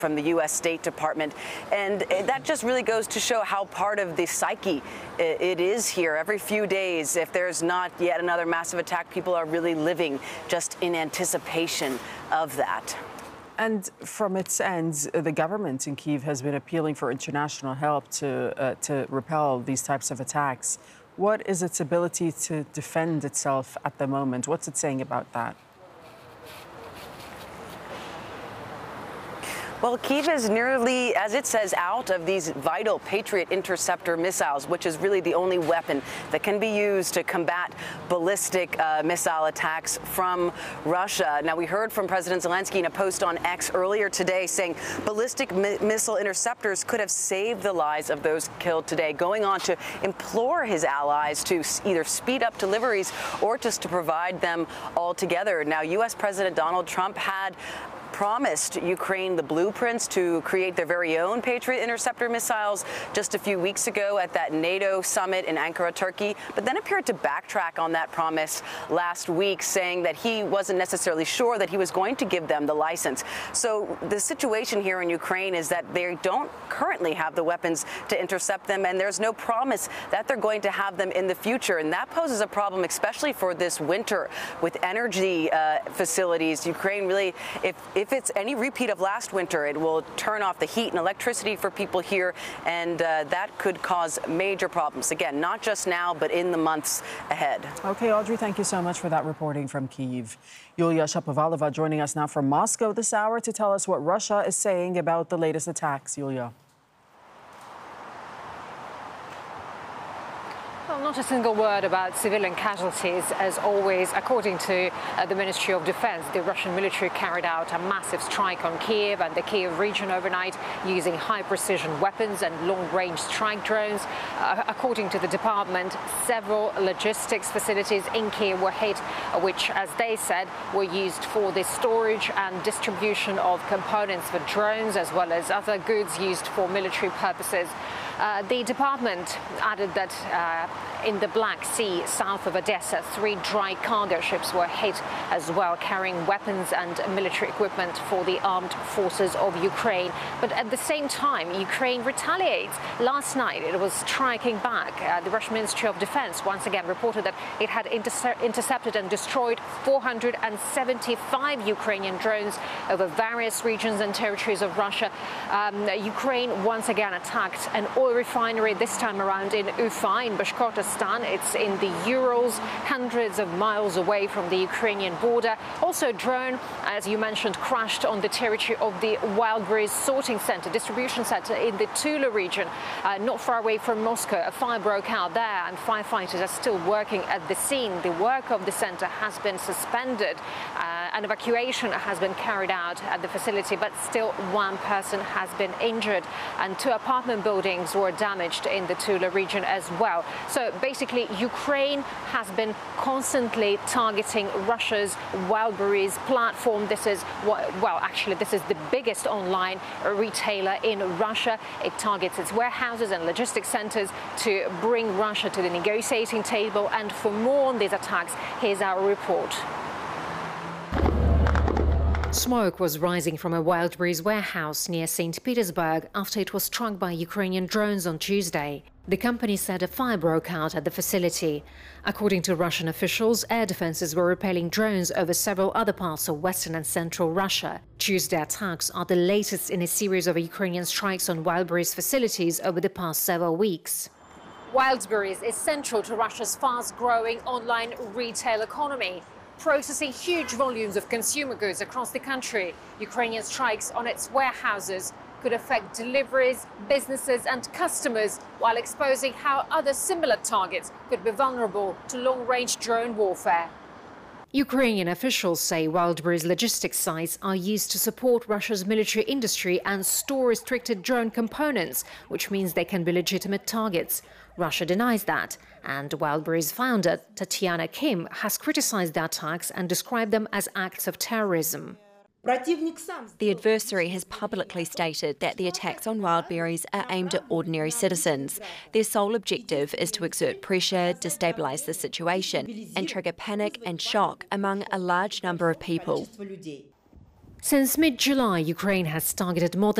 from the U.S. State Department. And that just really goes to show how part of the psyche it is here. Every few days, if there's not yet another massive attack, people are really living just in anticipation of that. And from its end, the government in Kyiv has been appealing for international help to repel these types of attacks. What is its ability to defend itself at the moment? What's it saying about that? Well, Kyiv is nearly, as it says, out of these vital Patriot interceptor missiles, which is really the only weapon that can be used to combat ballistic missile attacks from Russia. Now, we heard from President Zelensky in a post on X earlier today saying ballistic missile interceptors could have saved the lives of those killed today, going on to implore his allies to either speed up deliveries or just to provide them altogether. Now, U.S. President Donald Trump had promised Ukraine the blueprints to create their very own Patriot interceptor missiles just a few weeks ago at that NATO summit in Ankara, Turkey, but then appeared to backtrack on that promise last week, saying that he wasn't necessarily sure that he was going to give them the license. So the situation here in Ukraine is that they don't currently have the weapons to intercept them, and there's no promise that they're going to have them in the future. And that poses a problem, especially for this winter with energy facilities. Ukraine really, if it's any repeat of last winter, it will turn off the heat and electricity for people here, and that could cause major problems. Again, not just now, but in the months ahead. Okay, Audrey, thank you so much for that reporting from Kyiv. Yulia Shapovalova joining us now from Moscow this hour to tell us what Russia is saying about the latest attacks. Yulia. Well, not a single word about civilian casualties. As always, according to the Ministry of Defense, the Russian military carried out a massive strike on Kyiv and the Kyiv region overnight using high-precision weapons and long-range strike drones. According to the department, several logistics facilities in Kyiv were hit, which, as they said, were used for the storage and distribution of components for drones, as well as other goods used for military purposes. The department added that in the Black Sea, south of Odessa, 3 dry cargo ships were hit as well, carrying weapons and military equipment for the armed forces of Ukraine. But at the same time, Ukraine retaliates. Last night, it was striking back. The Russian Ministry of Defense once again reported that it had intercepted and destroyed 475 Ukrainian drones over various regions and territories of Russia. Ukraine once again attacked an oil refinery, this time around in Ufa in Bashkortostan. It's in the Urals, hundreds of miles away from the Ukrainian border. Also, a drone, as you mentioned, crashed on the territory of the Wildberries sorting center, distribution center in the Tula region, not far away from Moscow. A fire broke out there, and firefighters are still working at the scene. The work of the center has been suspended. An evacuation has been carried out at the facility, but still one person has been injured, and 2 apartment buildings were damaged in the Tula region as well. So basically, Ukraine has been constantly targeting Russia's Wildberries platform. This is, well, actually, this is the biggest online retailer in Russia. It targets its warehouses and logistics centers to bring Russia to the negotiating table. And for more on these attacks, here's our report. Smoke was rising from a Wildberries warehouse near St. Petersburg after it was struck by Ukrainian drones on Tuesday. The company said a fire broke out at the facility. According to Russian officials, air defenses were repelling drones over several other parts of western and central Russia. Tuesday attacks are the latest in a series of Ukrainian strikes on Wildberries facilities over the past several weeks. Wildberries is central to Russia's fast-growing online retail economy, processing huge volumes of consumer goods across the country. Ukrainian strikes on its warehouses could affect deliveries, businesses and customers, while exposing how other similar targets could be vulnerable to long-range drone warfare. Ukrainian officials say Wildberries logistics sites are used to support Russia's military industry and store restricted drone components, which means they can be legitimate targets. Russia denies that, and Wildberries founder Tatiana Kim has criticized the attacks and described them as acts of terrorism. The adversary has publicly stated that the attacks on Wildberries are aimed at ordinary citizens. Their sole objective is to exert pressure, destabilise the situation, and trigger panic and shock among a large number of people. Since mid-July, Ukraine has targeted more than